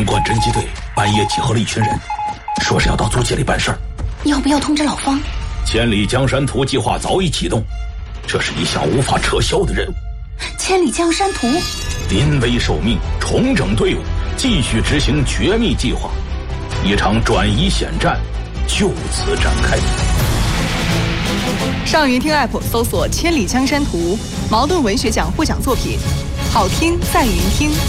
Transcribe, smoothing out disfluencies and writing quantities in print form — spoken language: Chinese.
民管侦缉队半夜集合了一群人，说是要到租界里办事儿。 要不要通知老方？ 千里江山图计划早已启动，这是一项无法撤销的任务。 千里江山图， 临危受命，重整队伍，继续执行绝密计划，一场转移险战就此展开。 上云听 App 搜索《千里江山图》，茅盾文学奖获奖作品，好听在云听。